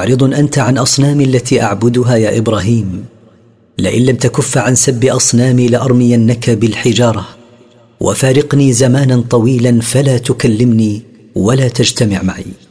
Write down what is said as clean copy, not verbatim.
أمعرض أنت عن أصنامي التي أعبدها يا إبراهيم؟ لئن لم تكف عن سب أصنامي لأرمينك بالحجارة، وفارقني زمانا طويلا فلا تكلمني ولا تجتمع معي.